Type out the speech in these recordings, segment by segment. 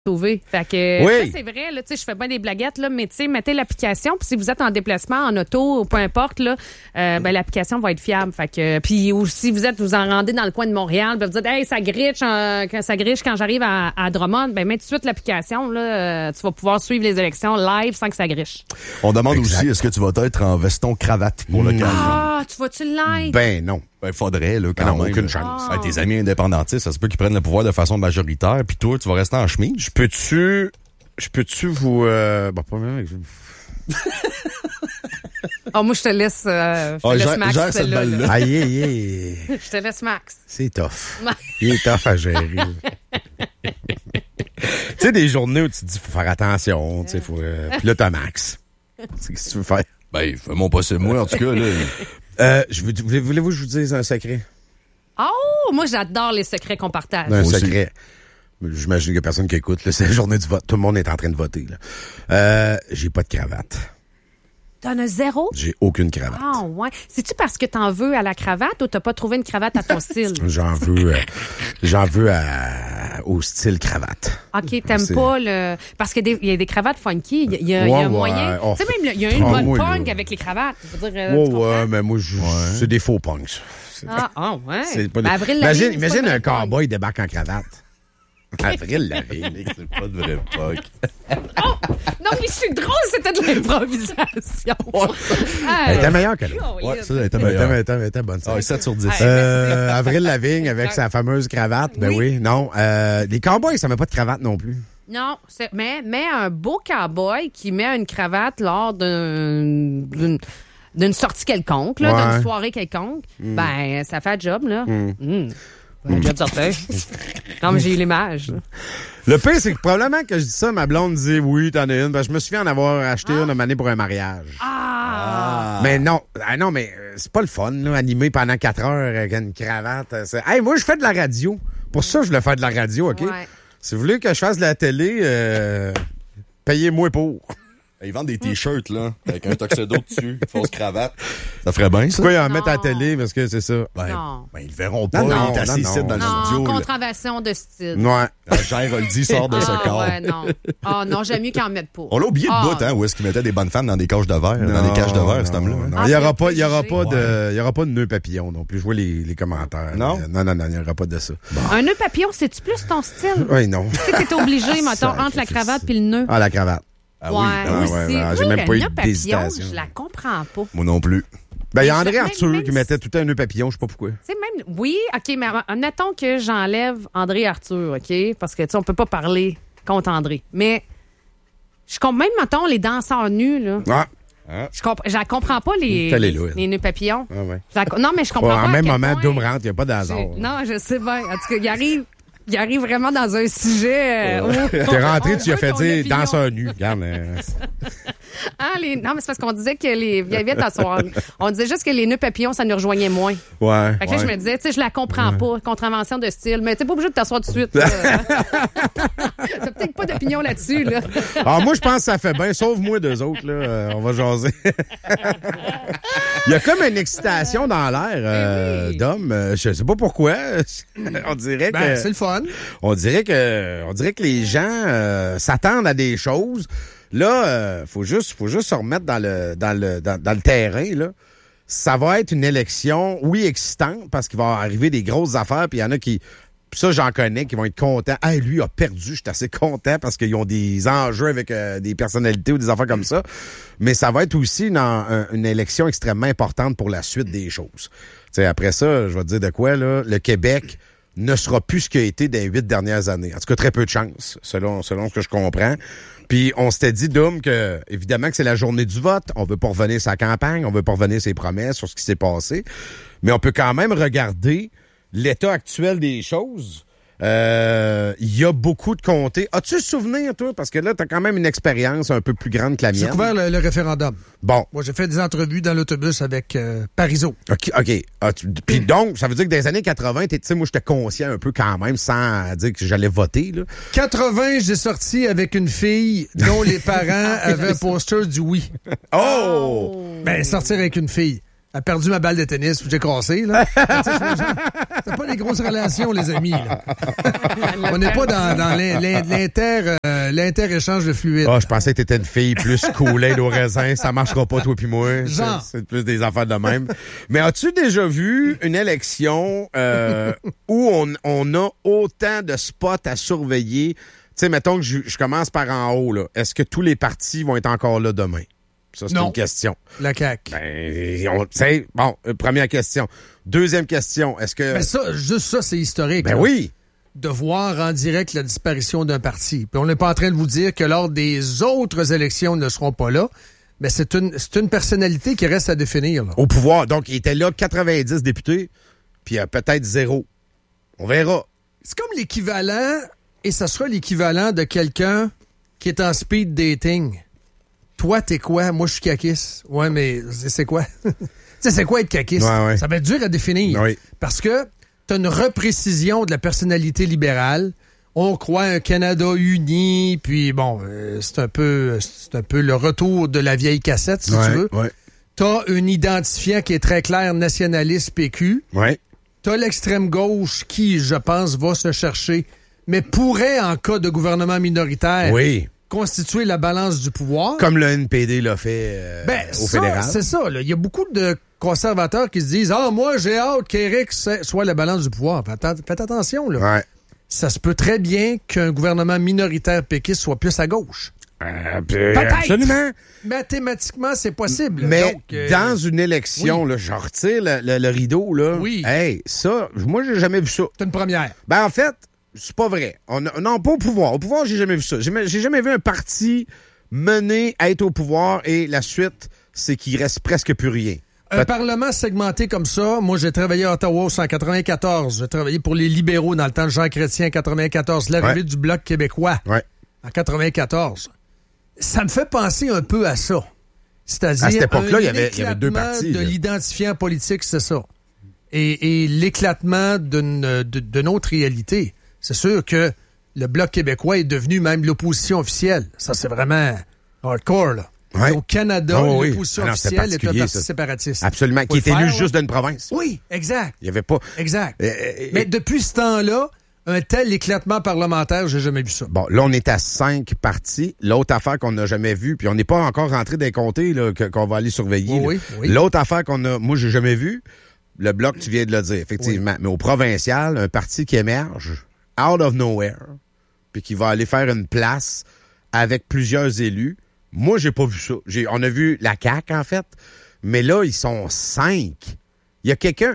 sauver. Fait que Oui. ça, c'est vrai, là, tu sais, je fais pas des blaguettes, là, mais tu sais, mettez l'application, puis si vous êtes en déplacement, en auto, ou peu importe, là, ben, l'application va être fiable. Fait que, puis, ou si vous en rendez dans le coin de Montréal, ben, vous dites, hey, ça griche quand j'arrive à Drummond, ben, mets tout de suite l'application, là, tu vas pouvoir suivre les élections live sans que ça griche. On demande aussi, est-ce que tu vas être en veston cravate pour l'occasion? Ah, tu vas-tu le live? Ben non. Ben, faudrait, là, quand même. Aucune chance. Ben, tes amis indépendantistes, ça se peut qu'ils prennent le pouvoir de façon majoritaire, puis toi, tu vas rester en chemise. Je peux-tu vous... Bon, pas même. Ah, moi, je te laisse, Max, gère cette celle-là, là. balle-là. Aïe. Je te laisse Max. C'est tough. Il est tough à gérer. Tu sais, des journées où tu te dis, faut faire attention, tu sais, faut... Puis là, t'as Max. C'est ce que tu veux faire? Ben, fais-moi passer moi, en tout cas, là. Voulez-vous que je vous dise un secret? Oh, moi, j'adore les secrets qu'on partage. Un Aussi. secret. J'imagine qu'il y a personne qui écoute. Là, c'est la journée du vote. Tout le monde est en train de voter. Là. J'ai pas de cravate. T'en as zéro? J'ai aucune cravate. Ah, ouais. C'est-tu parce que t'en veux à la cravate ou t'as pas trouvé une cravate à ton style? J'en veux au style cravate. OK, t'aimes C'est- pas le... Parce qu'il y a des cravates funky. Il y a Ouais, un moyen. oh. Tu sais, même, il y a une bonne moi, punk là. avec les cravates. Je veux dire, Ouais, tu comprends? mais moi, c'est des faux punks. Ouais. C'est pas Ben, des- Avril Lavigne, Imagine c'est un pas une bonne cowboy débarque en cravate. Avril Lavigne. C'est pas de vrai poc. Non, mais je suis drôle, c'était de l'improvisation. Elle était meilleure que l'autre. Oh, Ouais, ça, yeah. elle était Elle meilleure. était bonne. ça. Ah, 7 sur 10. Ouais. Avril Lavigne avec sa fameuse cravate. Ben oui, non. Les cowboys, ça met pas de cravate non plus. Non, mais un beau cowboy qui met une cravate lors d'une sortie quelconque, là, Ouais. d'une soirée quelconque, ben, ça fait un job, là. Un job sorti. Non, mais j'ai eu l'image. là. Le pire, c'est que probablement que je dis ça, ma blonde dit oui, t'en as une. Ben, je me souviens en avoir acheté une année pour un mariage. Mais non, mais c'est pas le fun, là, animé pendant 4 heures avec une cravate. Hey, moi, je fais de la radio. Pour ça, je voulais faire de la radio, OK? Ouais. Si vous voulez que je fasse de la télé, payez-moi pour. Ils vendent des t-shirts, là, avec un tuxedo dessus, fausse cravate. Ça ferait bien, ça? Pourquoi ils en Non. mettent à la télé? Parce que c'est ça. Non. Ben, ils le verront pas. Non, il est assis non, ici non. dans le Non, studio. là. contravention de style. Ouais. Gère Oldie sort de ce corps. Ouais, non. Ah, non, j'aime mieux qu'ils en mettent pas. On l'a oublié de Ah, bout, hein, où est-ce qu'ils mettaient des bonnes femmes dans des cages de verre, dans des cages de verre, cet homme-là. Non, Ah, il n'y aura bien pas, il y aura préjugé. pas il y aura pas de nœud papillon non plus. Je vois les commentaires. Non? Non, il n'y aura pas de ça. Un nœud papillon, c'est-tu plus ton style? Oui, non. Tu sais que t'es obligé, mettons, entre la cravate puis le nœud. Ah, la cravate. Ah oui, Ouais, ah moi oui. aussi. ouais, j'ai Moi, même pas eu le nœud papillon, d'hésitation. je la comprends pas. Moi non plus. Ben, il y a Mais André même- Arthur même qui si- mettait tout le temps un nœud papillon, je sais pas pourquoi. Tu sais, même, oui, OK, mais admettons que j'enlève André Arthur, OK? Parce que, tu sais, on peut pas parler contre André. Mais, je comprends, même, mettons, les danseurs nus, là. Ah, Je la comprends pas, T'as les loups. les nœuds papillons. ah ouais. Non, mais je comprends pas. En à même quel moment, point- Doom rentre, il n'y a pas d'hasard. Non, je sais bien. En tout cas, il arrive vraiment dans un sujet. T'es rentré, tu lui as fait ton dire opinion. danseur nu. Regarde. Non, mais c'est parce qu'on disait que les. Viens vite t'asseoir. On disait juste que les nœuds papillons, ça nous rejoignait moins. Ouais. Fait que là, je me disais, tu sais, je la comprends pas, contravention de style, mais t'es pas obligé de t'asseoir tout de suite. T'as peut-être pas d'opinion là-dessus, là. Alors, moi, je pense que ça fait bien. Sauve-moi deux autres, là. On va jaser. Il y a comme une excitation dans l'air, oui. d'homme. Je sais pas pourquoi. On dirait que. C'est le fun. On dirait que les gens s'attendent à des choses. Là, faut juste se remettre dans le terrain, là. Ça va être une élection, oui, excitante, parce qu'il va arriver des grosses affaires, puis il y en a qui, puis ça, j'en connais, qui vont être contents. Ah, lui a perdu, je suis assez content parce qu'ils ont des enjeux avec des personnalités ou des affaires comme ça. Mais ça va être aussi une élection extrêmement importante pour la suite des choses. T'sais, après ça, je vais te dire de quoi, là, le Québec ne sera plus ce qu'il a été des 8 dernières années. En tout cas, très peu de chance, selon ce que je comprends. Puis on s'était dit, Doom, que évidemment que c'est la journée du vote. On veut pas revenir sa campagne, on veut pas revenir ses promesses sur ce qui s'est passé. Mais on peut quand même regarder l'état actuel des choses. Il y a beaucoup de comtés. As-tu souvenir, toi? Parce que là, t'as quand même une expérience un peu plus grande que la J'ai mienne. couvert le référendum. Bon. Moi, j'ai fait des entrevues dans l'autobus avec Parizeau. OK. Puis donc, ça veut dire que dans les années 80, tu sais, moi, j'étais conscient un peu quand même, sans dire que j'allais voter, là. 80, j'ai sorti avec une fille dont les parents avaient un poster du oui. Oh! Ben, sortir avec une fille. Elle a perdu ma balle de tennis, j'ai cassé, là. C'est pas des grosses relations, les amis. Là. On n'est pas dans l'inter-échange de fluides. Ah, je pensais que t'étais une fille plus Kool-Aid au raisin. Ça marchera pas, toi puis moi. Genre. C'est plus des affaires de même. Mais as-tu déjà vu une élection où on a autant de spots à surveiller? Tu sais, mettons que je commence par en haut, là. Est-ce que tous les partis vont être encore là demain? Ça, c'est une question. La CAQ. Première question. Deuxième question, est-ce que... Mais ça, juste ça, c'est historique. Ben là. oui. De voir en direct la disparition d'un parti. Puis on n'est pas en train de vous dire que lors des autres élections, ils ne seront pas là. Mais c'est une personnalité qui reste à définir. Là. Au pouvoir. Donc, il était là 90 députés, puis il y a peut-être 0. On verra. C'est comme l'équivalent, et ça sera l'équivalent de quelqu'un qui est en speed dating. Toi, t'es quoi? Moi, je suis caquiste. Ouais, mais c'est quoi? Tu sais, c'est quoi être caquiste? Ouais. Ça va être dur à définir. Oui. Parce que t'as une reprécision de la personnalité libérale. On croit un Canada uni, puis bon, c'est un peu le retour de la vieille cassette, si tu veux. Ouais. T'as un identifiant qui est très clair, nationaliste PQ. Ouais. T'as l'extrême gauche qui, je pense, va se chercher, mais pourrait, en cas de gouvernement minoritaire, Oui. constituer la balance du pouvoir. Comme le NPD l'a fait au fédéral. C'est ça. Il y a beaucoup de conservateurs qui se disent « Ah, moi, j'ai hâte qu'Éric soit la balance du pouvoir. » Faites attention, là. Ouais. Ça se peut très bien qu'un gouvernement minoritaire péquiste soit plus à gauche. Peut-être. Absolument. Mathématiquement, c'est possible. Mais donc, dans une élection, oui. là, je retire le rideau, là. Oui. Hey, ça, moi, j'ai jamais vu ça. c'est une première. Ben, en fait, c'est pas vrai. Non, pas au pouvoir. Au pouvoir, j'ai jamais vu ça. J'ai jamais vu un parti mené à être au pouvoir et la suite, c'est qu'il reste presque plus rien. Un parlement segmenté comme ça, moi, j'ai travaillé à Ottawa en 1994. J'ai travaillé pour les libéraux dans le temps de Jean Chrétien en 1994. L'arrivée du Bloc québécois en 1994. Ça me fait penser un peu à ça. C'est-à-dire, à cette époque-là, il y avait deux partis. De l'identifiant politique, c'est ça. Et l'éclatement d'une autre réalité. C'est sûr que le Bloc québécois est devenu même l'opposition officielle. Ça, c'est vraiment hardcore, là. Ouais. Au Canada, l'opposition officielle est un parti séparatiste. Absolument, qui est élu juste d'une province. Oui, exact. Il n'y avait pas... Exact. Mais depuis ce temps-là, un tel éclatement parlementaire, j'ai jamais vu ça. Bon, là, on est à 5 partis. L'autre affaire qu'on n'a jamais vue, puis on n'est pas encore rentré dans les comtés là, qu'on va aller surveiller. Oui. L'autre affaire moi, j'ai jamais vue, le Bloc, tu viens de le dire, effectivement. Oui. Mais au provincial, un parti qui émerge, out of nowhere, puis qui va aller faire une place avec plusieurs élus. Moi, j'ai pas vu ça. On a vu la CAQ, en fait, mais là, ils sont 5. Il y a quelqu'un...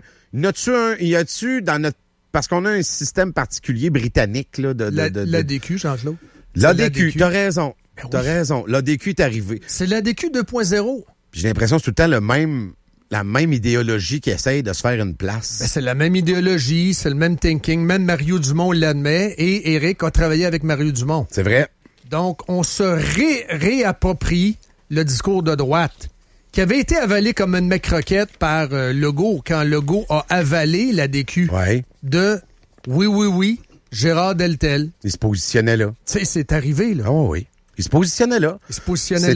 Y a-tu dans notre... Parce qu'on a un système particulier britannique, là, l'ADQ, Jean-Claude. L'ADQ, t'as raison. Ben oui. T'as raison. L'ADQ est arrivé. C'est l'ADQ 2.0. J'ai l'impression que c'est tout le temps la même idéologie qui essaye de se faire une place. Ben, c'est la même idéologie, c'est le même thinking. Même Mario Dumont l'admet et Éric a travaillé avec Mario Dumont. C'est vrai. Donc, on se réapproprie le discours de droite qui avait été avalé comme une croquette par Legault quand Legault a avalé l'ADQ de « Oui, Gérard Deltel ». Il se positionnait là. Tu sais, c'est arrivé, là. Oh oui. Il se positionnait là. C'était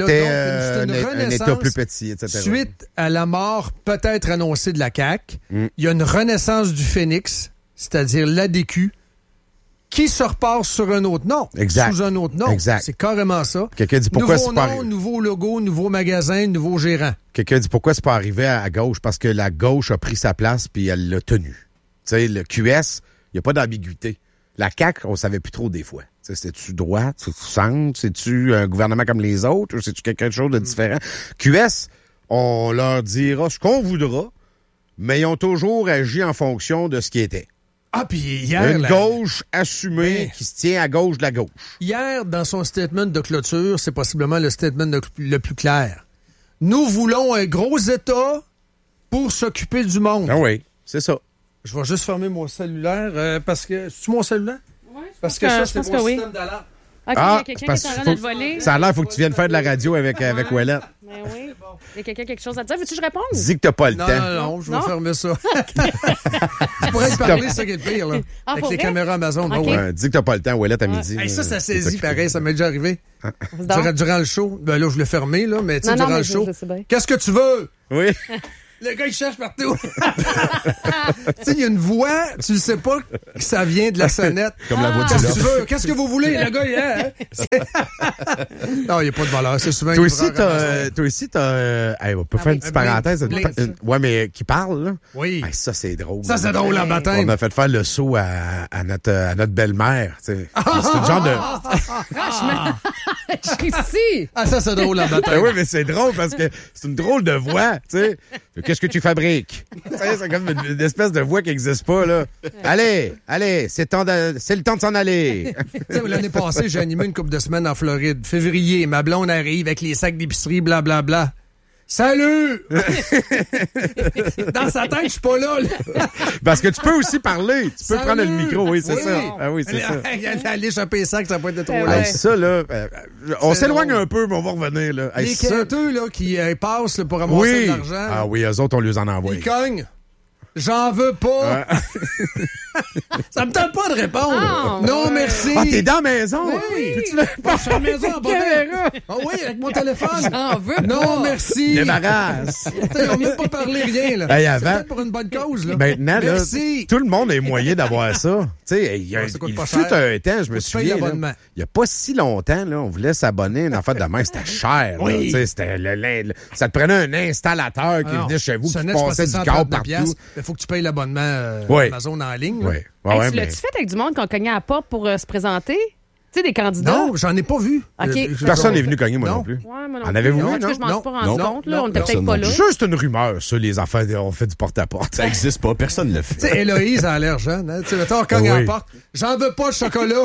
un État plus petit, etc. Suite à la mort peut-être annoncée de la CAQ, il y a une renaissance du Phénix, c'est-à-dire l'ADQ, qui se repart sur un autre nom. Exact. Sous un autre nom. Exact. C'est carrément ça. Quelqu'un dit pourquoi nouveau c'est pas nom, nouveau logo, nouveau magasin, nouveau gérant. Quelqu'un dit pourquoi c'est pas arrivé à gauche? Parce que la gauche a pris sa place puis elle l'a tenu. Tu sais, le QS, il n'y a pas d'ambiguïté. La CAQ, on savait plus trop des fois. C'est-tu droite? C'est-tu centre? C'est-tu un gouvernement comme les autres? Ou c'est-tu quelque chose de différent? QS, on leur dira ce qu'on voudra, mais ils ont toujours agi en fonction de ce qui était. Ah, puis hier... Une gauche assumée qui se tient à gauche de la gauche. Hier, dans son statement de clôture, c'est possiblement le statement le plus clair. Nous voulons un gros État pour s'occuper du monde. Ah oui, c'est ça. Je vais juste fermer mon cellulaire parce que... C'est-tu mon cellulaire? Oui, parce que ça, c'est mon système d'alarme. OK, il y a quelqu'un qui est en train de te voler. Ça a l'air, il faut que tu viennes faire de la radio avec Ouellet. Ben oui. Il y a quelqu'un quelque chose à te dire. Veux-tu que je réponde? Dis que t'as pas le temps. Non, je vais fermer ça. Tu pourrais te parler, c'est ça qui est le pire, là. Avec les caméras Amazon. Okay. Ouais, dis que t'as pas le temps, Ouellet, à midi. Hey, ça saisit pareil, ça m'est déjà arrivé. Durant le show, ben là, je l'ai fermé, là, mais tu sais, durant le show. Qu'est-ce que tu veux? Oui. Le gars, il cherche partout. Tu sais, il y a une voix, tu ne sais pas que ça vient de la sonnette. Comme la voix du Qu'est-ce que lof. tu veux? Qu'est-ce que vous voulez? Le gars, il est... Non, il n'y a pas de valeur. C'est souvent... Toi aussi, t'as... Hey, on peut faire une petite parenthèse. Ouais, mais qui parle, là? Oui. Hey, ça, c'est drôle. Ça, c'est drôle en baptême. On a fait faire le saut à notre belle-mère. Tu sais. C'est une genre de... Ici! Ah, ça, c'est drôle en baptême. Ben oui, mais c'est drôle parce que c'est une drôle de voix, tu sais. Qu'est-ce que tu fabriques? Tu sais, c'est comme une espèce de voix qui n'existe pas, là. Allez, c'est le temps de s'en aller. Tu sais, l'année passée, j'ai animé une couple de semaines en Floride. Février, ma blonde arrive avec les sacs d'épicerie, blablabla. Salut! Dans sa tête, je suis pas là. Parce que tu peux aussi parler. Tu peux Salut! prendre le micro, oui, c'est Oui. ça. Ah oui, c'est ça. Aller échapper les sacs, ça peut être trop Ouais. long. Hey, ça, là, on C'est s'éloigne drôle. un peu, mais on va revenir, là. Hey, Les ça- quêteux, là, qui passent là, pour ramasser Oui. de l'argent, Ah oui, eux autres, on les en envoie. ils cognent. J'en veux pas. Ça me tente pas de répondre. Oh, non, ouais. merci. Ah, t'es dans la maison? Oui. Tu veux pas Je suis à la maison en bonheur. Ah oui, avec mon téléphone. J'en veux pas. Non, merci. Débarrasse. T'sais, on n'a même pas parlé rien, là. Hey, C'est avant- peut-être pour une bonne cause, là. Maintenant, là, Merci. tout le monde est moyen d'avoir ça. Tu sais, il Ça coûte il pas fut cher. un temps, je me Faut que tu payes souviens, l'abonnement. là, il n'y a pas si longtemps, là, on voulait s'abonner à une affaire de main, c'était cher. là. Oui. Tu sais, c'était ça te prenait un installateur qui Ah non. venait chez vous, qui Sonnette, passait je du pense que câble c'est 139 partout. Il faut que tu payes l'abonnement Oui. Amazon en ligne. là. Oui. Hey, Ouais, tu mais l'as-tu fait avec du monde qui ont cogné à la porte pour se présenter? Tu sais, des candidats? Non, j'en ai pas vu. OK. personne n'est venu cogner, moi non, Non. plus. Ouais, moi non En avez-vous plus. vu, En tout cas, non? je m'en suis pas Non. rendu Non. compte. Là. Non. On était peut-être Non. pas là. Juste une rumeur, ça, les affaires, on fait du porte-à-porte. Ça existe pas, personne ne le Tu fait. sais, Héloïse a l'air jeune. Hein? Tu sais, mettons, on cogne Ah à oui. la porte. J'en veux pas de chocolat.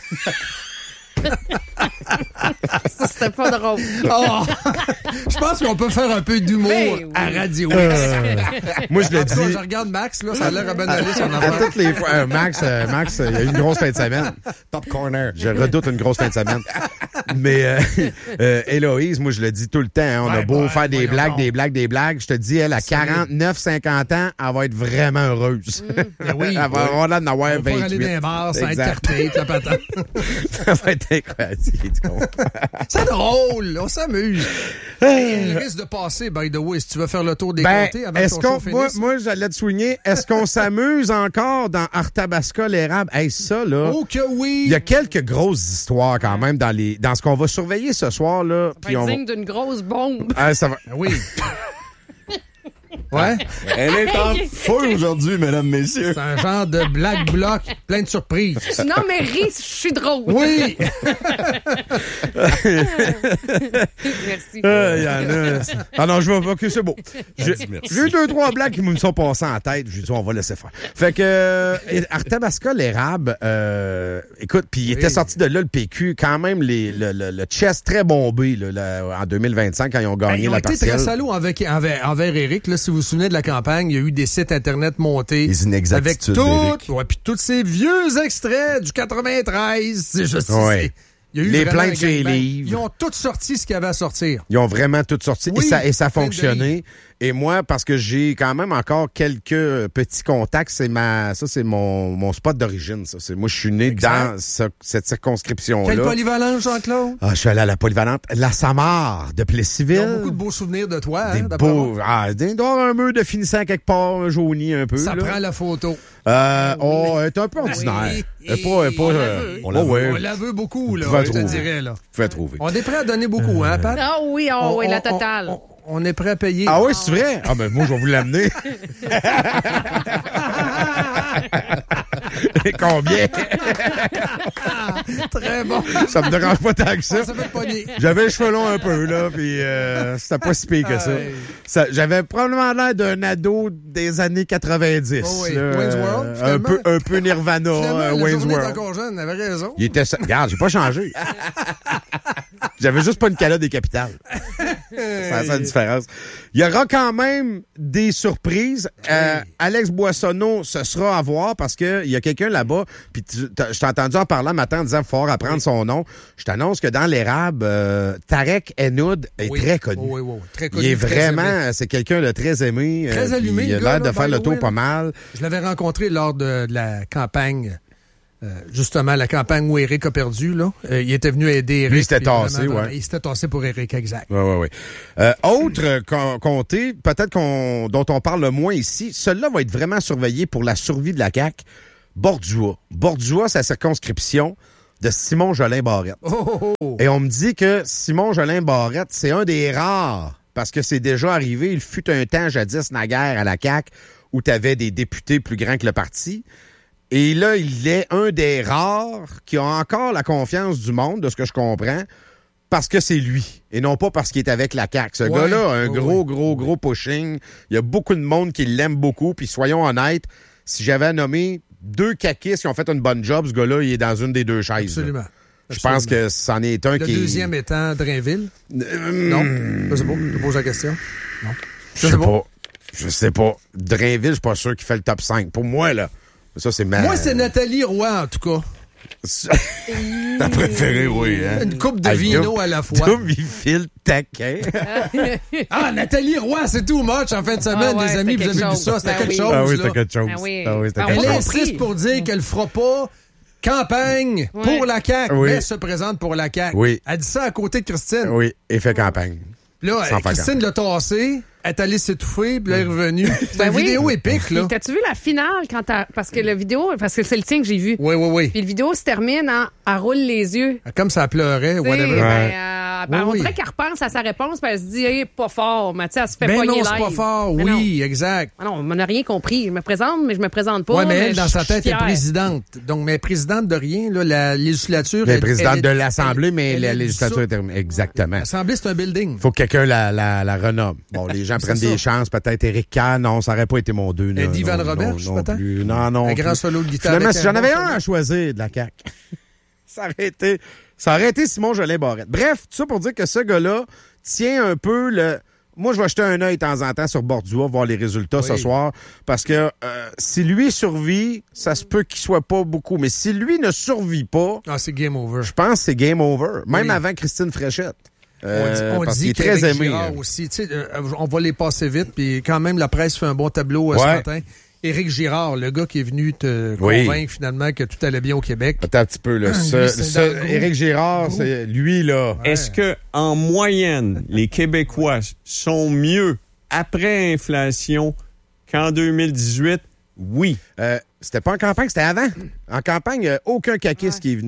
Ça, c'était pas drôle. Oh! Je pense qu'on peut faire un peu d'humour Ben oui. à Radio X. Moi, je le En tout cas, dis. je regarde Max, là, ça a l'air à ben aller son À affaire. toutes les fois, Max, il y a eu une grosse fin de semaine. Top corner. Je redoute une grosse fin de semaine. Mais Héloïse, moi, je le dis tout le temps. Hein, on a Ouais, beau ouais, faire des voyons blagues, donc. des blagues, des blagues. Je te dis, elle, à 49, 50 ans, elle va être vraiment heureuse. Ben oui. Elle va avoir l'air d'en avoir On va 28. aller dans les bars sans être Exact. carté, la patente. Ça va être incroyable. Tu comprends? C'est drôle, on s'amuse. Elle risque de passer, by the way, si tu veux faire le tour des Ben, comtés avant que est-ce ton qu'on, show moi, finisse. moi, j'allais te souligner, est-ce qu'on s'amuse encore dans Arthabasca, l'érable? Hey, ça, là. Oh que oui! Il y a quelques grosses histoires quand même dans ce qu'on va surveiller ce soir, là. Ça va être digne d'une grosse bombe. Ah, ça va. Ah oui. Ouais, Elle est en feu aujourd'hui, mesdames, messieurs. c'est un genre de black bloc, plein de surprises. Non, mais ris, je suis drôle. Oui! Merci. Il y en a. Ah non, je vais pas que c'est beau. J'ai Merci. eu 2-3 blagues qui me sont passées en tête. J'ai dit, on va laisser faire. Fait que, Arthabasca, l'érable, écoute, puis il était sorti de là, le PQ, quand même, le chest très bombé, là, en 2025, quand ils ont gagné Ils ont la été partielle. très salauds envers Éric. Là, si vous vous souvenez de la campagne, il y a eu des sites Internet montés. Les inexactitudes Avec d'Éric. puis tous ces vieux extraits du 93. Je sais, Ouais. il y a eu Les vraiment plaintes un chez les gangbang. livres. Ils ont tous sorti ce qu'il y avait à sortir. Ils ont vraiment tout sorti Oui, et ça a plein de fonctionné. Et moi, parce que j'ai quand même encore quelques petits contacts, c'est mon spot d'origine. Ça, moi, je suis né Exact. dans cette circonscription-là. Quelle polyvalence, Jean-Claude? Ah, je suis allé à la polyvalente La Samar de Ils Plessisville. ont beaucoup de beaux souvenirs de toi. Des Hein, d'après moi. beaux. Ah, il doit y avoir un mur de finissant quelque part, jauni un peu. Ça là. prend la photo. Elle est un peu ordinaire. Oui. Elle est pas. On la veut. On la veut. ouais. On la veut beaucoup, là, Vous pouvez je te trouver. dirais. Là. Vous pouvez trouver. On est prêt à donner beaucoup, hein, Pat? Ah oui, la totale. On est prêt à payer. Ah oui, c'est vrai? Ah ben moi, je vais vous l'amener. Et combien? Très bon. Ça me dérange pas tant que ça. Ça fait pogner. J'avais les cheveux longs un peu, là, puis c'était pas si pire que ça. Aïe. J'avais probablement l'air d'un ado des années 90. Oh oui. là, Wayne's World, finalement. un peu Nirvana, Finalement, la Wayne's journée est World. encore jeune, elle avait raison. Il était... Regarde, j'ai pas changé. J'avais juste pas une calotte des capitales. C'est la seule différence. Il y aura quand même des surprises. Alex Boissonneau, ce sera à voir parce que il y a quelqu'un là-bas, puis je t'ai entendu en parlant matin en disant qu'il faut apprendre son nom. Je t'annonce que dans l'érable, Tarek Enoud est très connu. Oui, très connu. Il est très vraiment, aimé. c'est quelqu'un de très aimé. Très allumé, Il a le gars, l'air de là, faire by le the tour way, pas là. mal. Je l'avais rencontré lors de la campagne justement, la campagne où Éric a perdu, là. Il était venu aider Éric. Lui, il s'était tassé, ouais. Il s'était tassé pour Éric, exact. Oui. Autre comté, peut-être dont on parle le moins ici, celui-là va être vraiment surveillé pour la survie de la CAQ. Bordua. Bordua, c'est la circonscription de Simon Jolin Barrette. Et on me dit que Simon Jolin Barrette, c'est un des rares, parce que c'est déjà arrivé, il fut un temps jadis naguère à la CAQ, où tu avais des députés plus grands que le parti. Et là, il est un des rares qui a encore la confiance du monde, de ce que je comprends, parce que c'est lui, et non pas parce qu'il est avec la CAQ. Ce gars-là a un gros pushing. Il y a beaucoup de monde qui l'aime beaucoup, puis soyons honnêtes, si j'avais nommé 2 caquistes qui ont fait une bonne job, ce gars-là, il est dans une des 2 chaises. Absolument. Je pense que c'en est un le qui... Le deuxième étant Drainville? Non? Je sais pas. Je pose la question. Non. Je sais pas. Drainville, je suis pas sûr qu'il fait le top 5. Pour moi, là, ça, c'est Moi, c'est Nathalie Roy, en tout cas. T'as préféré, oui. Hein? Une coupe de vino à la fois. Double fil taquin. Nathalie Roy, c'est too much en fin de semaine, les amis. Vous avez vu ça? C'était quelque chose. Ah oui, c'était quelque chose. Elle insiste pour dire qu'elle fera pas campagne pour la CAQ, mais se présente pour la CAQ. Oui. Elle dit ça à côté de Christine. Oui, et fait campagne. Là, Christine l'a tassé, elle est allée s'étouffer, puis elle est revenue. C'est une vidéo épique, là. T'as-tu vu la finale parce que c'est le tien que j'ai vu. Oui. Puis la vidéo se termine en elle roule les yeux. Comme ça pleurait, whatever. On dirait qu'elle repense à sa réponse, puis elle se dit, hey, pas fort, mais tu sais, elle se fait pogner live. Non, c'est pas fort, oui, exact. Non, on n'a rien compris. Je me présente, mais je me présente pas. Oui, mais elle, dans sa tête, elle est présidente. Donc, mais présidente de rien, là, la législature... Elle est présidente de l'Assemblée, mais la législature est terminée. Exactement. L'Assemblée, c'est un building. Faut que quelqu'un la renomme. Bon, les gens prennent des chances, peut-être Éric Kahn, non, ça aurait pas été mon 2. Eddie Van Roberge, peut-être? Non. Un grand solo de guitare. Finalement, si j'en avais un à choisir de la CAQ, ça aurait été Simon Jolin Barrette. Bref, tout ça pour dire que ce gars-là tient un peu le... Moi, je vais jeter un œil de temps en temps sur Bordua, voir les résultats ce soir, parce que si lui survit, ça se peut qu'il soit pas beaucoup. Mais si lui ne survit pas... c'est game over. Je pense que c'est game over. Même avant Christine Fréchette. On dit qu'il est très aimé. Girard aussi. On va les passer vite, puis quand même, la presse fait un bon tableau ce matin. Éric Girard, le gars qui est venu te convaincre finalement que tout allait bien au Québec. Attends un petit peu, là. Éric Girard, c'est lui, là. Est-ce que, en moyenne, les Québécois sont mieux après inflation qu'en 2018? Oui. C'était pas en campagne, c'était avant. En campagne, aucun caquiste qui est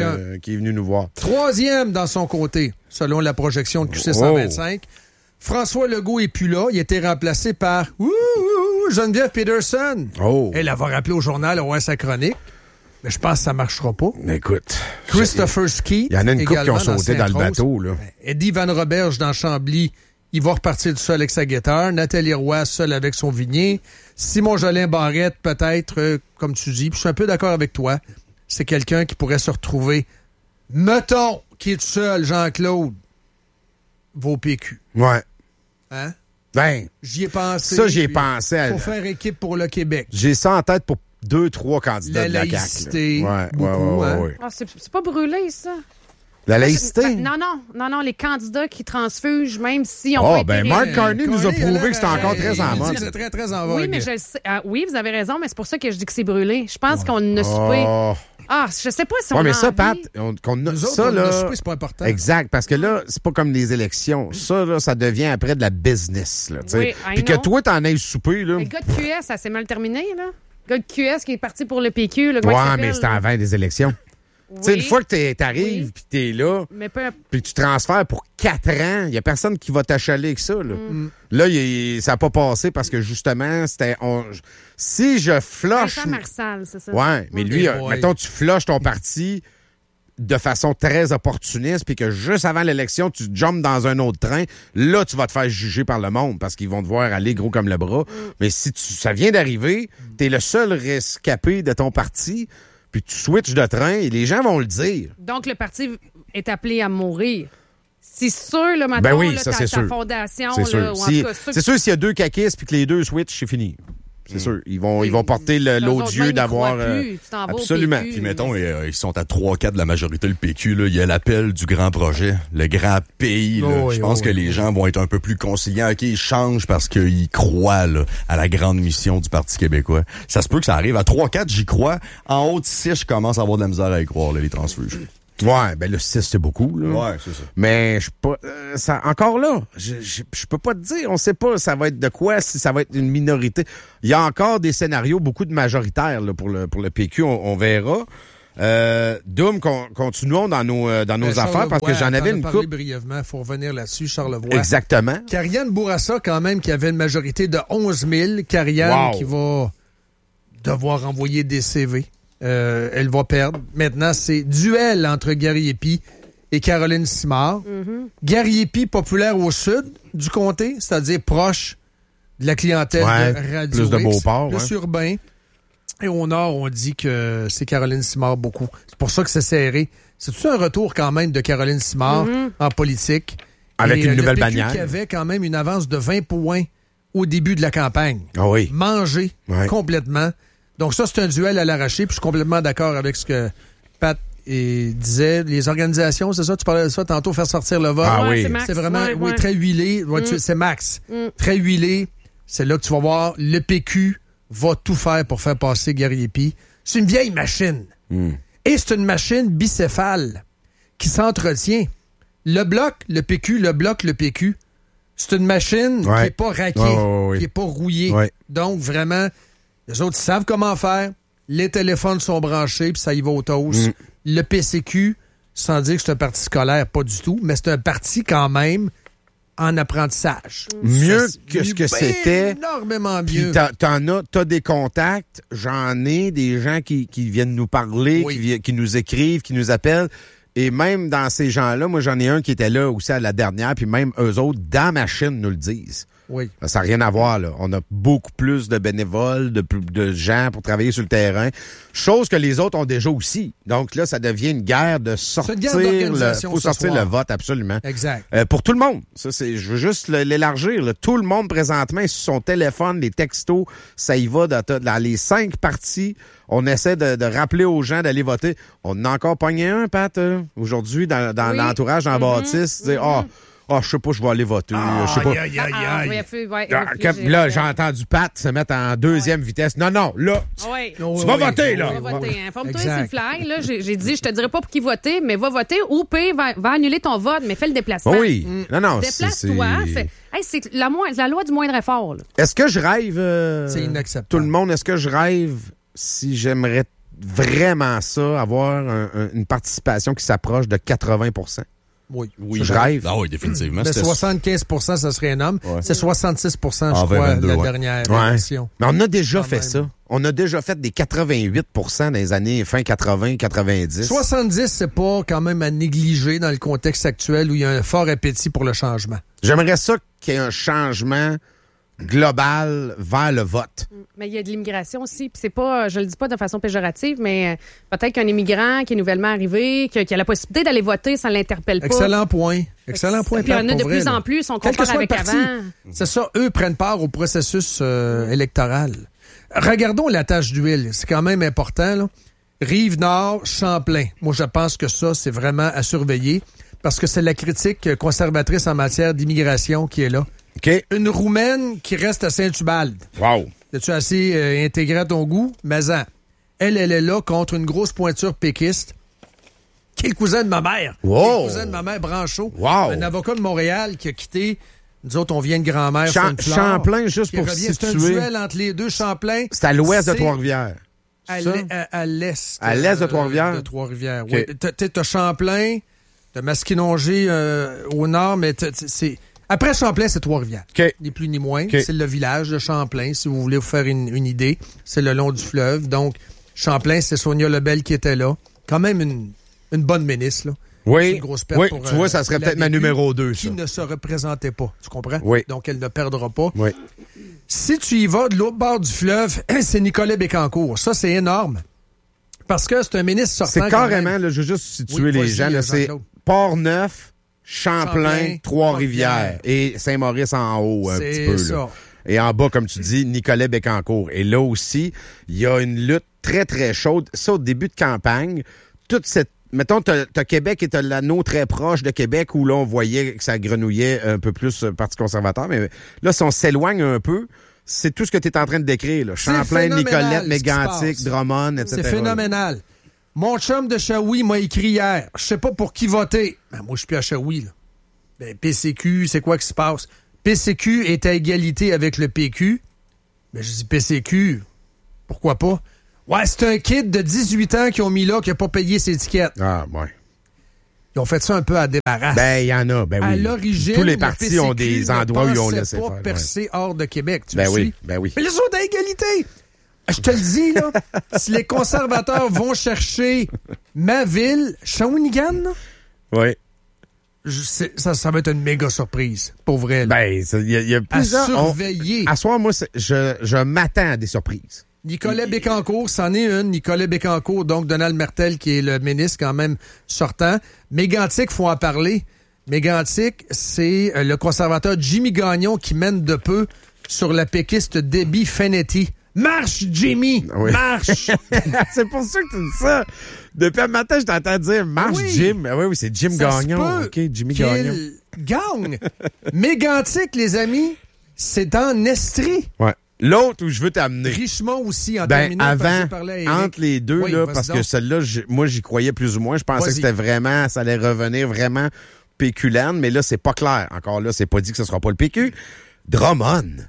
venu nous voir. Troisième dans son côté, selon la projection de QC 125. François Legault est plus là. Il a été remplacé par Geneviève Peterson. Elle va rappeler au journal, sa chronique. Mais je pense que ça marchera pas. Mais écoute. Christopher Skeet. Il y en a une couple qui ont sauté dans le bateau, là. Eddie Van Roberge dans Chambly. Il va repartir tout seul avec sa guitare. Nathalie Roy seul avec son vignier. Simon Jolin Barrette, peut-être, comme tu dis. Puis je suis un peu d'accord avec toi. C'est quelqu'un qui pourrait se retrouver. Mettons qui est tout seul, Jean-Claude. Va au PQ. Ouais. Hein? Ben. J'y ai pensé. Ça, j'y ai pensé. Faut faire équipe pour le Québec. J'ai ça en tête pour 2-3 candidats de la CAQ. La laïcité. Ouais. C'est pas brûlé, ça. La laïcité? Non, les candidats qui transfugent, même si on Mark Carney nous a prouvé que c'était encore très en mode. C'est très, très en vogue. Oui, mais je le sais. Oui, vous avez raison, mais c'est pour ça que je dis que c'est brûlé. Je pense qu'on a soupé. Je sais pas si on a mais ça, envie. Pat, qu'on a ça, là... c'est pas important. Exact, parce que là, c'est pas comme les élections. Ça, là, ça devient après de la business, là, tu sais. Puis que toi, t'en aies souper, là... Le gars de QS, ça s'est mal terminé, là. Le gars de QS qui est parti pour le PQ, là. Mais c'était avant des élections. Tu sais, une fois que t'arrives puis t'es là, puis tu transfères pour 4 ans, il y a personne qui va t'achaler avec ça. Là, là ça n'a pas passé parce que justement, c'était... Si je flush... Marçal, c'est ça. Ouais, mais lui, mettons, tu flushes ton parti de façon très opportuniste puis que juste avant l'élection, tu jumpes dans un autre train, là, tu vas te faire juger par le monde parce qu'ils vont te voir aller gros comme le bras. Mais si ça vient d'arriver, t'es le seul rescapé de ton parti... Puis tu switches de train et les gens vont le dire. Donc, le parti est appelé à mourir. C'est sûr, là, maintenant, ça, c'est sûr. fondation. C'est sûr. Là, C'est sûr, s'il y a 2 caquistes puis que les 2 switchent, c'est fini. c'est sûr. Ils vont porter l'odieux d'avoir... absolument. Puis mettons, ils sont à 3-4 de la majorité, le PQ. Là. Il y a l'appel du grand projet, le grand pays. Je pense que les gens vont être un peu plus conciliants. OK, ils changent parce qu'ils croient là, à la grande mission du Parti québécois. Ça se peut que ça arrive. À 3-4, j'y crois. En haut de 6, je commence à avoir de la misère à y croire, là, les transfuges. Ouais, ben le 6, c'est beaucoup, là. Ouais, c'est ça. Mais je pas ça encore là, je peux pas te dire, on sait pas ça va être de quoi, si ça va être une minorité. Il y a encore des scénarios beaucoup de majoritaires là, pour le PQ, on verra. Doom, continuons dans nos affaires parce que j'en avais une coupe. Brièvement, faut revenir là-dessus, Charlevoix. Exactement. Karianne Bourassa, quand même, qui avait une majorité de 11 000. Karianne qui va devoir envoyer des CV. Elle va perdre. Maintenant, c'est duel entre Gary Epi et Caroline Simard. Mm-hmm. Gary Epi, populaire au sud du comté, c'est-à-dire proche de la clientèle de Radio plus de Beauport, plus urbain. Et au nord, on dit que c'est Caroline Simard beaucoup. C'est pour ça que c'est serré. C'est tout un retour quand même de Caroline Simard en politique. Avec une nouvelle bannière. Qui avait quand même une avance de 20 points au début de la campagne. Ah oui. Mangé complètement. Donc ça, c'est un duel à l'arraché, puis je suis complètement d'accord avec ce que Pat disait. Les organisations, c'est ça? Tu parlais de ça tantôt, faire sortir le vote. Ah oui. C'est vraiment très huilé. C'est Max. Très huilé. C'est là que tu vas voir, le PQ va tout faire pour faire passer Gary Epi. C'est une vieille machine. Et c'est une machine bicéphale qui s'entretient. Le bloc, le PQ, le bloc, le PQ, c'est une machine qui n'est pas raquée, qui n'est pas rouillée. Ouais. Donc, vraiment... Les autres savent comment faire. Les téléphones sont branchés, puis ça y va au toast. Le PCQ, sans dire que c'est un parti scolaire, pas du tout, mais c'est un parti quand même en apprentissage. Mieux que ce que c'était. Énormément mieux. Puis t'as des contacts. J'en ai des gens qui viennent nous parler, qui nous écrivent, qui nous appellent. Et même dans ces gens-là, moi, j'en ai un qui était là aussi à la dernière, puis même eux autres, dans ma chaîne, nous le disent. Oui. Ça n'a rien à voir, là. On a beaucoup plus de bénévoles, de gens pour travailler sur le terrain. Chose que les autres ont déjà aussi. Donc là, ça devient une guerre de sortir. Faut sortir le vote, absolument. Exact. Pour tout le monde. Ça, je veux juste l'élargir. Là. Tout le monde présentement est sur son téléphone, les textos, ça y va dans les 5 partis. On essaie de rappeler aux gens d'aller voter. On en a encore pogné un, Pat, aujourd'hui, dans l'entourage, dans Baptiste. Je sais pas, je vais aller voter. Je sais pas. Là, j'ai entendu Pat se mettre en deuxième vitesse. Non, là, tu vas voter, là. Tu vas voter. Informe-toi, c'est le fly. Là, j'ai dit, je te dirais pas pour qui voter, mais va voter ou P va annuler ton vote, mais fais le déplacement. Oui. Non, déplace-toi. C'est la loi du moindre effort. Là. Est-ce que je rêve... c'est inacceptable. Tout le monde, est-ce que je rêve si j'aimerais vraiment ça, avoir une participation qui s'approche de 80 %? Oui. Je rêve. Ah oui, définitivement. Mais 75 % ça serait énorme. Ouais. C'est 66 % je crois, la dernière élection. Mais on a déjà fait ça. On a déjà fait des 88 % dans les années fin 80, 90. 70, c'est pas quand même à négliger dans le contexte actuel où il y a un fort appétit pour le changement. J'aimerais ça qu'il y ait un changement global vers le vote. Mais il y a de l'immigration aussi. Puis c'est pas, je le dis pas de façon péjorative, mais peut-être qu'un immigrant qui est nouvellement arrivé, qui a la possibilité d'aller voter, ça l'interpelle pas. Excellent point. Excellent point. Puis il y en a de plus en plus, on compare avec avant. C'est ça, eux prennent part au processus électoral. Regardons la tâche d'huile. C'est quand même important, là. Rive-Nord, Champlain. Moi, je pense que ça, c'est vraiment à surveiller parce que c'est la critique conservatrice en matière d'immigration qui est là. Okay. Une Roumaine qui reste à Saint-Ubalde. Wow. Es-tu assez intégré à ton goût? Mais elle est là contre une grosse pointure péquiste qui est le cousin de ma mère. Wow. Le cousin de ma mère, Branchot. Wow. Un avocat de Montréal qui a quitté. Nous autres, on vient de grand-mère. Champlain, juste pour situer. C'est un duel entre les deux. Champlain. C'est à l'ouest de Trois-Rivières. À l'est. À l'est de Trois-Rivières? De Trois-Rivières, okay. Oui. T'as Champlain, t'as Masquinongé au nord, mais c'est... Après Champlain, c'est Trois-Rivières. Okay. Ni plus ni moins. Okay. C'est le village de Champlain, si vous voulez vous faire une idée. C'est le long du fleuve. Donc, Champlain, c'est Sonia Lebel qui était là. Quand même une bonne ministre, là. Oui, une grosse perte pour, tu vois, ça serait peut-être ma numéro 2, ça. Qui ne se représentait pas, tu comprends? Oui. Donc, elle ne perdra pas. Oui. Si tu y vas de l'autre bord du fleuve, c'est Nicolas Bécancourt. Ça, c'est énorme. Parce que c'est un ministre sortant. C'est carrément, là, je veux juste situer les gens, là, c'est Port-Neuf, Champlain, Trois-Rivières et Saint-Maurice en haut, un petit peu. C'est ça. Et en bas, comme tu dis, Nicolet Bécancour. Et là aussi, il y a une lutte très, très chaude. Ça, au début de campagne, toute cette... Mettons, t'as Québec et t'as l'anneau très proche de Québec où là, on voyait que ça grenouillait un peu plus Parti conservateur. Mais là, si on s'éloigne un peu, c'est tout ce que tu es en train de décrire. Là. Champlain, Nicolette, Mégantic, Drummond, etc. C'est phénoménal. Mon chum de Shawi m'a écrit hier. Je sais pas pour qui voter. Ben, moi, je suis plus à Shawi. Là. Ben, PCQ, c'est quoi qui se passe? PCQ est à égalité avec le PQ. Ben, je dis PCQ, pourquoi pas? Ouais, c'est un kid de 18 ans qui ont mis là, qui n'a pas payé ses étiquettes. Ah, ouais. Ils ont fait ça un peu à débarrasse. Ben, il y en a, ben oui. À l'origine, tous les partis PCQ ont des endroits où ils ont laissé pas faire. percer hors de Québec, tu ben me oui, suis? ben oui. Mais les autres à égalité! Je te le dis, là, si les conservateurs vont chercher ma ville, Shawinigan, là, Oui. ça va être une méga surprise, pour vrai. Là. Ben, il y a plusieurs... À surveiller. À soir, moi, je m'attends à des surprises. Nicolet Bécancour, c'en est une. Nicolet Bécancour, donc Donald Martel, qui est le ministre quand même sortant. Mégantic, faut en parler. Mégantic, c'est le conservateur Jimmy Gagnon qui mène de peu sur la péquiste Debbie Fenetti. Marche, Jimmy! Oui. Marche! C'est pour ça que tu dis ça. Depuis un matin, je t'entends dire marche, Oui. Jim. Oui, c'est Jim Ça Gagnon. se peut OK, Jimmy qu'il Gagnon. gagne. Mégantic, les amis, c'est en Estrie. Ouais. L'autre où je veux t'amener. Richemont aussi, en Ben, terminant. avant, par Eric. entre les deux, Oui, là, vas-y parce donc. que celle-là, moi, j'y croyais plus ou moins. Je pensais Vas-y. que c'était vraiment, ça allait revenir vraiment péculane, mais là, c'est pas clair. Encore là, c'est pas dit que ce sera pas le PQ. Drummond,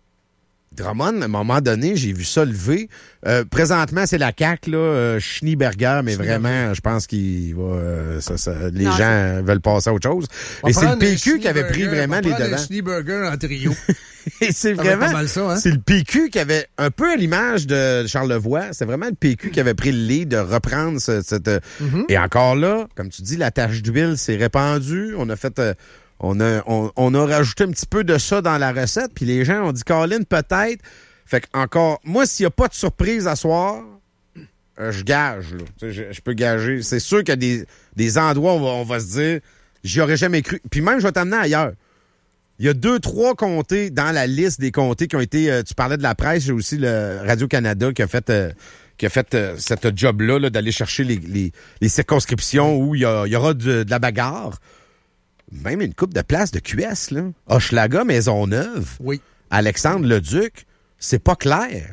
à un moment donné, j'ai vu ça lever. Présentement, c'est la CAQ, là, Schneeberger, mais vraiment, je pense qu'il va, les Non, gens veulent passer à autre chose. On Et c'est prend le PQ qui avait pris Schneeberger, vraiment on les prend devants. le Schneeberger en trio. Et c'est Ça va être vraiment, pas mal ça, hein? c'est le PQ qui avait, un peu à l'image de Charlevoix, c'est vraiment le PQ qui avait pris le lead de reprendre cette... Et encore là, comme tu dis, la tache d'huile s'est répandue. On a fait... on a rajouté un petit peu de ça dans la recette, puis les gens ont dit, Colin, peut-être. Fait que encore, moi, s'il n'y a pas de surprise à soir, je gage, là. Tu sais, je peux gager. C'est sûr qu'il y a des endroits où on va se dire, j'y aurais jamais cru. Puis même, je vais t'amener ailleurs. Il y a 2-3 comtés dans la liste des comtés qui ont été... tu parlais de la presse, j'ai aussi le Radio-Canada qui a fait cette job-là, là, d'aller chercher les circonscriptions où il y aura de la bagarre. Même une coupe de place de QS, là. Hochelaga, Maisonneuve. Oui. Alexandre-le-Duc, c'est pas clair.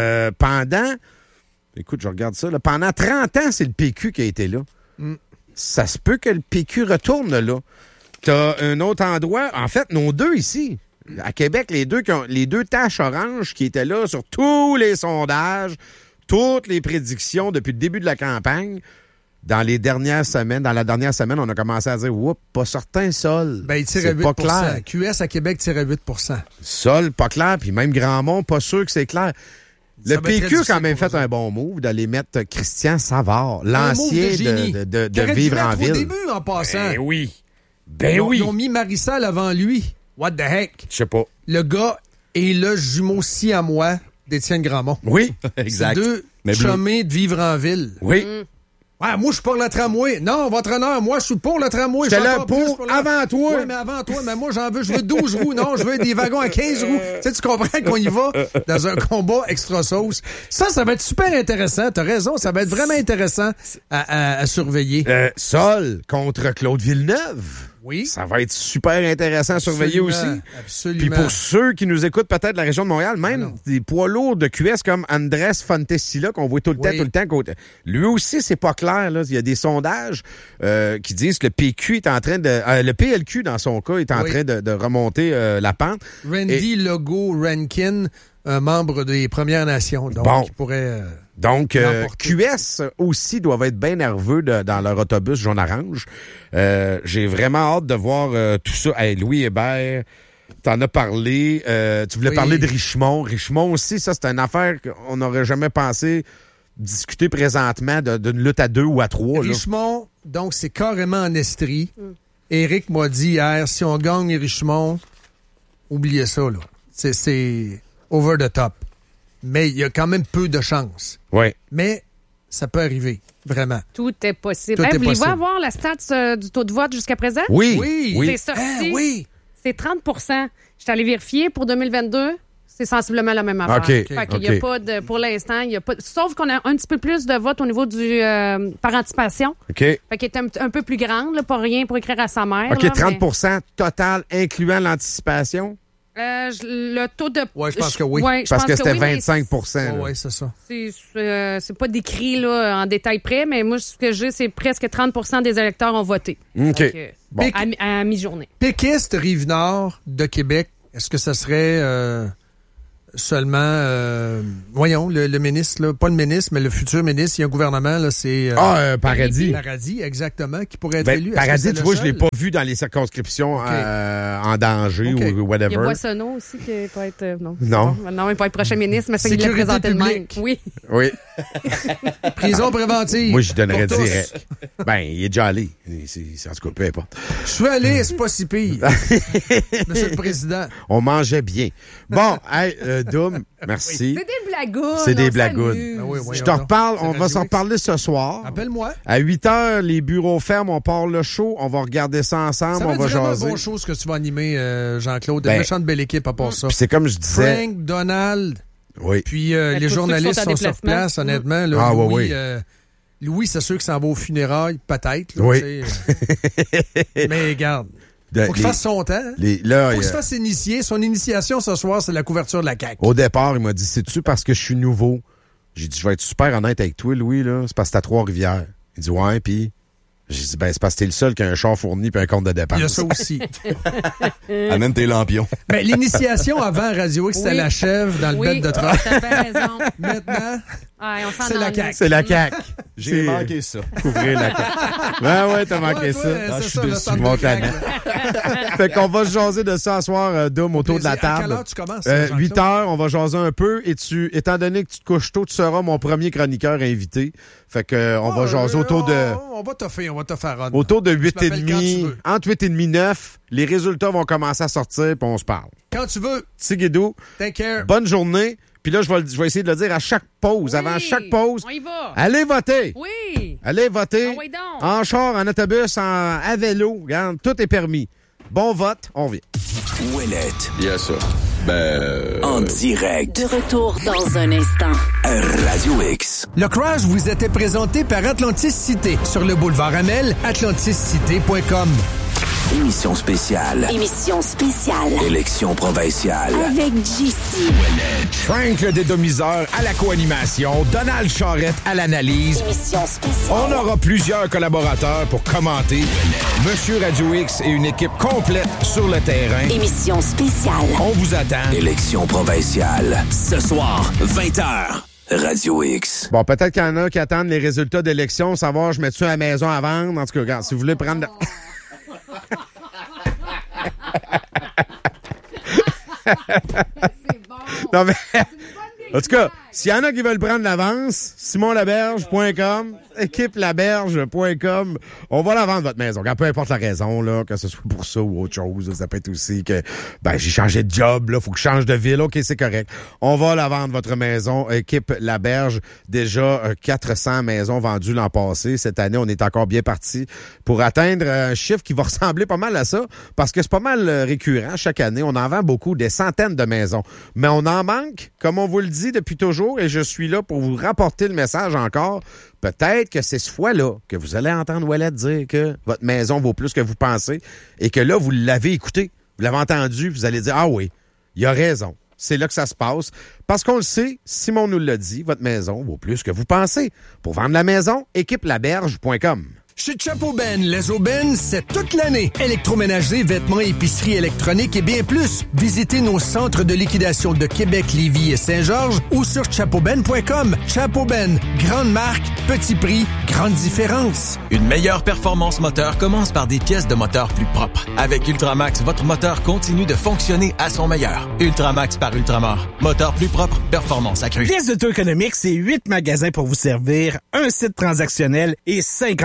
Écoute, je regarde ça, là. Pendant 30 ans, c'est le PQ qui a été là. Ça se peut que le PQ retourne là. T'as un autre endroit, en fait, nos deux ici. À Québec, les deux taches oranges qui étaient là sur tous les sondages, toutes les prédictions depuis le début de la campagne. Dans la dernière semaine, on a commencé à dire, oups, pas certain, Sol. Ben, il tirait 8 pas clair. QS à Québec tirait 8 Sol, pas clair. Puis même Grandmont, pas sûr que c'est clair. Le Ça va être PQ a très quand même difficile fait un bon move d'aller mettre Christian Savard, l'ancien génie. de Vivre en Ville. Au début, en passant. Ben oui. Ils ont mis Marissal avant lui. What the heck? Je sais pas. Le gars est le jumeau siamois d'Étienne Grandmont. Oui. Exact. C'est deux Mais bleu. chumés de Vivre en Ville. Oui. Ouais, moi, je suis pour le tramway. Non, votre honneur, moi, je suis pour le tramway. J'étais Je suis là encore plus pour le- avant toi. Ouais, mais avant toi, mais moi, je veux 12 roues. Non, je veux des wagons à 15 roues. Tu sais, tu comprends qu'on y va dans un combat extra sauce. Ça va être super intéressant. T'as raison, ça va être vraiment intéressant à surveiller. Sol contre Claude Villeneuve. Oui. Ça va être super intéressant à surveiller aussi. Absolument. Puis pour ceux qui nous écoutent peut-être de la région de Montréal, même des poids lourds de QS comme Andrés Fontesilla qu'on voit tout le temps. Lui aussi, c'est pas clair. Là. Il y a des sondages qui disent que le PQ est en train de... le PLQ, dans son cas, est en train de remonter la pente. Randy Legault Rankin, un membre des Premières Nations, donc Bon. qui pourrait... Donc, l'emporter. QS aussi doivent être bien nerveux dans leur autobus jaune-orange. J'ai vraiment hâte de voir tout ça. Hey, Louis Hébert, t'en as parlé. Tu voulais parler de Richemont. Richemont aussi, ça, c'est une affaire qu'on n'aurait jamais pensé discuter présentement d'une lutte à 2 ou à 3. Richemont, donc c'est carrément en Estrie. Éric m'a dit hier, si on gagne Richemont, oubliez ça, là. C'est over the top. Mais il y a quand même peu de chances. Oui. Mais ça peut arriver, vraiment. Tout est possible. Tout est Voulez-vous possible. avoir la stats du taux de vote jusqu'à présent? Oui. C'est sorti. Oui. C'est 30 Je suis allée vérifier pour 2022. C'est sensiblement la même affaire. OK. Fait qu'il y a pas de, pour l'instant, il y a pas, sauf qu'on a un petit peu plus de votes au niveau du par anticipation. OK. Fait qu'elle est un peu plus grande, là, pas rien pour écrire à sa mère. OK, là, 30 total, incluant l'anticipation? Le taux de... Ouais, je pense que oui. Ouais, je Parce pense que c'était oui, 25 Oui, c'est ça. C'est pas décrit là, en détail près, mais moi, ce que j'ai, c'est presque 30 des électeurs ont voté. OK. Donc, Bon. à mi-journée. Péquiste Rive-Nord de Québec, est-ce que ça serait seulement... voyons, le ministre, là, pas le ministre, mais le futur ministre, il y a un gouvernement, là, c'est... Paradis. Paradis, exactement, qui pourrait être élu. Paradis, tu vois, je l'ai pas vu dans les circonscriptions en danger ou whatever. Il y a Boissonneau aussi qui peut être... Non. Non, il peut être prochain ministre, mais ça, il l'a Sécurité présenté le même. publique. Oui. Oui. Prison préventive. Moi, je donnerais Pour tous. direct. Ben, il est déjà allé. En tout cas, peu importe. Je suis allé, c'est pas si pire. Monsieur le Président. On mangeait bien. Bon, hey, Doom, merci. C'est des blagounes. C'est des on blagounes. s'amuse. Ben oui, Je te reparle, on va Radio s'en X. reparler ce soir. Appelle-moi. À 8h, les bureaux ferment, on part le show, on va regarder ça ensemble, Ça va on va être vraiment jaser. bon chose que tu vas animer, Jean-Claude. Ben, Une méchante belle équipe à part ça. Puis c'est comme je disais. Frank, Donald, Oui. puis tous les ceux qui journalistes sont en sont sur déplacement. place, honnêtement. Là, Ah, Louis, oui. Louis, c'est sûr que ça en va aux funérailles, peut-être. là, Oui. tu sais. Mais regarde, faut qu'il fasse son temps. Hein. Là, Faut qu'il se fasse initier. Son initiation ce soir, c'est la couverture de la CAQ. au départ, il m'a dit, c'est-tu parce que je suis nouveau? J'ai dit, je vais être super honnête avec toi, Louis, là. C'est parce que t'as Trois-Rivières. Il dit, ouais, puis j'ai dit, ben, c'est parce que t'es le seul qui a un char fourni puis un compte de dépenses. Il y a ça aussi. Amène tes lampions. Ben, l'initiation avant Radio X, c'était Oui. la chèvre dans le Oui, bed de train. t'as bien raison. Maintenant, Ouais, on s'en C'est la ennuie. CAQ. C'est la CAQ. J'ai manqué ça. Couvrir la CAQ. Ben ouais, t'as manqué ouais, ça. toi, Ah, c'est je suis ça, le déçu. centre Mon de CAQ, talent. Fait qu'on va se jaser de ça ce soir, Dom, autour de la À quelle table. heure tu commences? 8 heures, on va jaser un peu. Et étant donné que tu te couches tôt, tu seras mon premier chroniqueur invité. Fait que on va jaser autour de... On va te faire run. Autour de Tu m'appelles quand tu 8h30, veux. entre 8h30 et 9, les résultats vont commencer à sortir, puis on se parle. Quand tu veux. Tigidou, Take care. bonne journée. Puis là, je vais essayer de le dire à chaque pause, avant Oui, chaque pause. On y va. Allez voter! Oui. Allez voter! Ah oui donc. En char, en autobus, à vélo. Regarde, tout est permis. Bon vote, on vient. Ouellette. Yes, sir. En direct. De retour dans un instant. Radio X. Le Crash vous était présenté par Atlantis Cité sur le boulevard Amel, atlantiscité.com. Émission spéciale. Émission spéciale. Élection provinciale. Avec JC. Frank le dédomiseur à la co-animation, Donald Charrette à l'analyse. Émission spéciale. On aura plusieurs collaborateurs pour commenter. Monsieur Radio X et une équipe complète sur le terrain. Émission spéciale. On vous attend. Élection provinciale. Ce soir, 20h. Radio X. Bon, peut-être qu'il y en a qui attendent les résultats d'élection, savoir je mets-tu à la maison à vendre. En tout cas, regarde, si vous voulez prendre... Non, mais... En tout cas, s'il y en a qui veulent prendre l'avance, simonlaberge.com, équipelaberge.com, on va la vendre, votre maison. Peu importe la raison, là, que ce soit pour ça ou autre chose, ça peut être aussi que, j'ai changé de job, là, faut que je change de ville, ok, c'est correct. On va la vendre, votre maison, Équipe Laberge. Déjà, 400 maisons vendues l'an passé. Cette année, on est encore bien parti pour atteindre un chiffre qui va ressembler pas mal à ça, parce que c'est pas mal récurrent chaque année. On en vend beaucoup, des centaines de maisons. Mais on en manque, comme on vous le dit depuis toujours, et je suis là pour vous rapporter le message encore. Peut-être que c'est ce fois-là que vous allez entendre Ouellette dire que votre maison vaut plus que vous pensez et que là, vous l'avez écouté, vous l'avez entendu, vous allez dire « Ah oui, il a raison. » C'est là que ça se passe. Parce qu'on le sait, Simon nous l'a dit, votre maison vaut plus que vous pensez. Pour vendre la maison, équipelaberge.com. Chez Chapeau Ben, les aubaines, c'est toute l'année. Électroménager, vêtements, épicerie électronique et bien plus. Visitez nos centres de liquidation de Québec, Lévis et Saint-Georges ou sur chapeauben.com. Chapeau Ben, grande marque, petit prix, grande différence. Une meilleure performance moteur commence par des pièces de moteur plus propres. Avec Ultramax, votre moteur continue de fonctionner à son meilleur. Ultramax par Ultramar. Moteur plus propre, performance accrue. Pièces d'Auto-économique, c'est 8 magasins pour vous servir, un site transactionnel et 5 entrepôts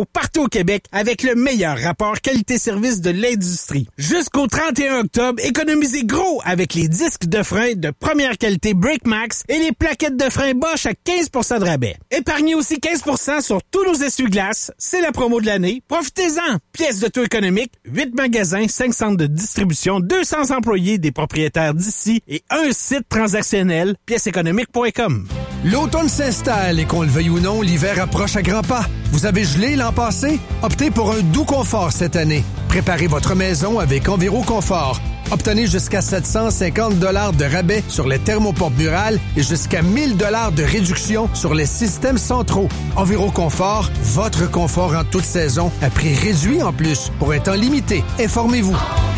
partout au Québec avec le meilleur rapport qualité-service de l'industrie. Jusqu'au 31 octobre, économisez gros avec les disques de frein de première qualité BrakeMax et les plaquettes de frein Bosch à 15% de rabais. Épargnez aussi 15% sur tous nos essuie-glaces. C'est la promo de l'année. Profitez-en! Pièces de taux économique, 8 magasins, 5 centres de distribution, 200 employés, des propriétaires d'ici et un site transactionnel, pièceséconomique.com. L'automne s'installe et qu'on le veuille ou non, l'hiver approche à grands pas. Vous avez gelé l'an passé? Optez pour un doux confort cette année. Préparez votre maison avec Enviroconfort. Obtenez jusqu'à 750 $ de rabais sur les thermopompes murales et jusqu'à 1000 $ de réduction sur les systèmes centraux. Enviroconfort, votre confort en toute saison, à prix réduit en plus, pour un temps limité. Informez-vous.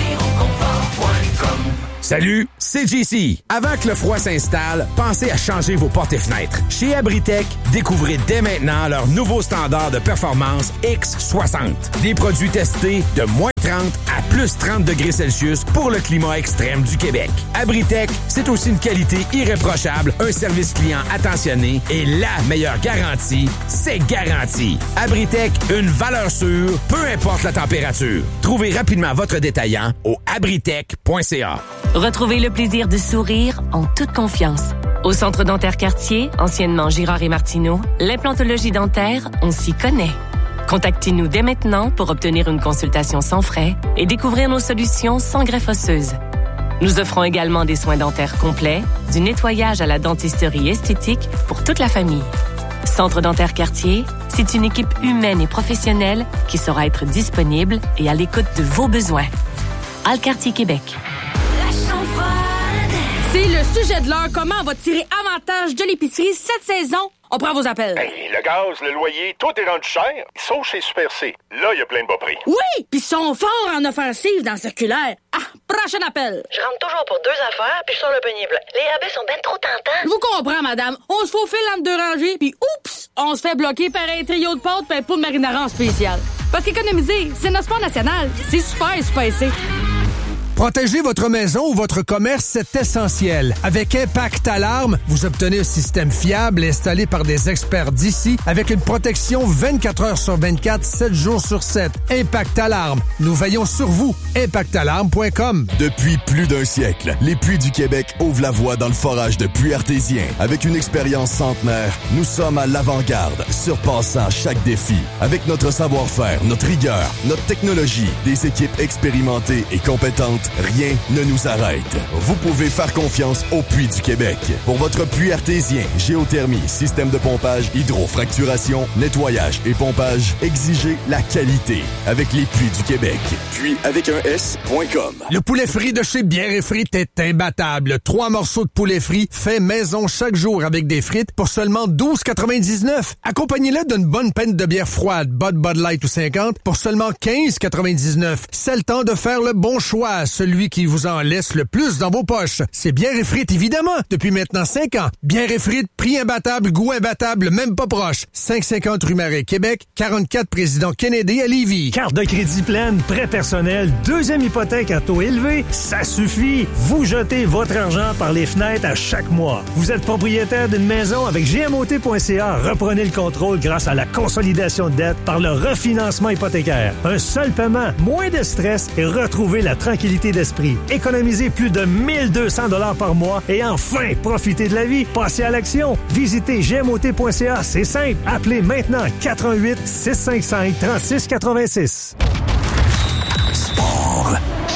Salut, c'est JC. Avant que le froid s'installe, pensez à changer vos portes et fenêtres. Chez Abritech, découvrez dès maintenant leur nouveau standard de performance X60. Des produits testés de moins 30 à plus 30 degrés Celsius pour le climat extrême du Québec. Abritech, c'est aussi une qualité irréprochable, un service client attentionné et la meilleure garantie, c'est garanti. Abritech, une valeur sûre, peu importe la température. Trouvez rapidement votre détaillant au abritech.ca. Retrouvez le plaisir de sourire en toute confiance. Au Centre dentaire Cartier, anciennement Girard et Martineau, l'implantologie dentaire, on s'y connaît. Contactez-nous dès maintenant pour obtenir une consultation sans frais et découvrir nos solutions sans greffe osseuse. Nous offrons également des soins dentaires complets, du nettoyage à la dentisterie esthétique pour toute la famille. Centre dentaire Cartier, c'est une équipe humaine et professionnelle qui saura être disponible et à l'écoute de vos besoins. Alcartier Québec. C'est le sujet de l'heure. Comment on va tirer avantage de l'épicerie cette saison? On prend vos appels. Hey, le gaz, le loyer, tout est rendu cher. Sauf chez Super C. Là, il y a plein de bas prix. Oui, puis ils sont forts en offensive dans le circulaire. Ah, prochain appel. Je rentre toujours pour 2 affaires, puis je sors le panier blanc. Les rabais sont ben trop tentants. Je vous comprends, madame. On se faufile entre 2 rangées, puis oups, on se fait bloquer par un trio de pâtes pis un pot de marinara en spécial. Parce qu'économiser, c'est notre sport national. C'est super spacé. Protéger votre maison ou votre commerce, c'est essentiel. Avec Impact Alarme, vous obtenez un système fiable installé par des experts d'ici avec une protection 24 heures sur 24, 7 jours sur 7. Impact Alarme. Nous veillons sur vous. ImpactAlarme.com. Depuis plus d'un siècle, les Puits du Québec ouvrent la voie dans le forage de puits artésiens. Avec une expérience centenaire, nous sommes à l'avant-garde, surpassant chaque défi. Avec notre savoir-faire, notre rigueur, notre technologie, des équipes expérimentées et compétentes, rien ne nous arrête. Vous pouvez faire confiance aux Puits du Québec. Pour votre puits artésien, géothermie, système de pompage, hydrofracturation, nettoyage et pompage, exigez la qualité avec les Puits du Québec. Puis avec un S.com. Le poulet frit de chez Bière et Frites est imbattable. 3 morceaux de poulet frit fait maison chaque jour avec des frites pour seulement 12,99. Accompagnez-le d'une bonne pinte de bière froide, Bud Light ou 50 pour seulement 15,99. C'est le temps de faire le bon choix, celui qui vous en laisse le plus dans vos poches. C'est Bière et Frites, évidemment, depuis maintenant 5 ans. Bière et Frites, prix imbattable, goût imbattable, même pas proche. 550 rue Marais, Québec, 44 Président Kennedy à Lévis. Carte de crédit pleine, prêt personnel, deuxième hypothèque à taux élevé, ça suffit. Vous jetez votre argent par les fenêtres à chaque mois. Vous êtes propriétaire d'une maison avec GMOT.ca. Reprenez le contrôle grâce à la consolidation de dette par le refinancement hypothécaire. Un seul paiement, moins de stress et retrouvez la tranquillité d'esprit. Économisez plus de 1200 $ par mois et enfin, profitez de la vie. Passez à l'action. Visitez gmot.ca. C'est simple. Appelez maintenant 88 655 3686. Sport.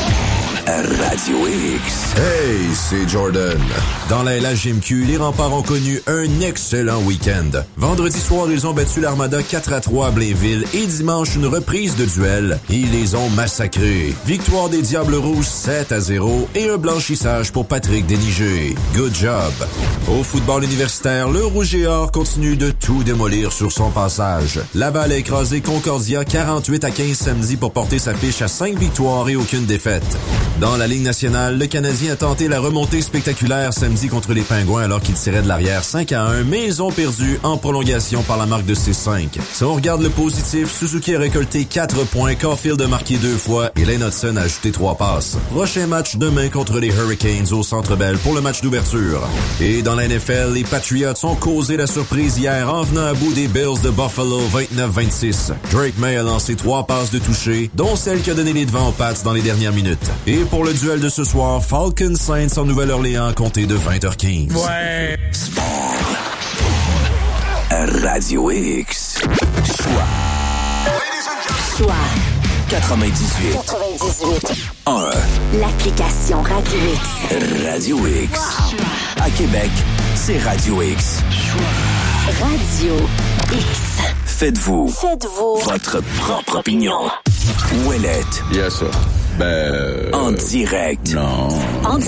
Radio X. Hey, c'est Jordan. Dans la LHJMQ, les Remparts ont connu un excellent week-end. Vendredi soir, ils ont battu l'Armada 4-3 à Blainville et dimanche, une reprise de duel. Ils les ont massacrés. Victoire des Diables Rouges 7-0 et un blanchissage pour Patrick Déniger. Good job. Au football universitaire, le Rouge et Or continue de tout démolir sur son passage. Laval a écrasé Concordia 48-15 samedi pour porter sa fiche à 5 victoires et aucune défaite. Dans la Ligue nationale, nationale, le Canadien a tenté la remontée spectaculaire samedi contre les Pingouins alors qu'ils tiraient de l'arrière 5-1, mais ils ont perdu en prolongation par la marque de 6-5. Si on regarde le positif, Suzuki a récolté 4 points, Caulfield a marqué 2 fois et Lane Hudson a ajouté 3 passes. Prochain match demain contre les Hurricanes au Centre Bell pour le match d'ouverture. Et dans la NFL, les Patriots ont causé la surprise hier en venant à bout des Bills de Buffalo 29-26. Drake May a lancé 3 passes de toucher, dont celle qui a donné les devants aux Pats dans les dernières minutes. Et pour le duel de ce soir, Falcons Saints en Nouvelle-Orléans compté de 20h15. Ouais. Sport. Radio X. Choix. 98. 1. L'application Radio X. Radio X. À Québec, c'est Radio X. Radio X. Faites-vous votre propre opinion. Ouellette. Yes, sir. En direct. Non.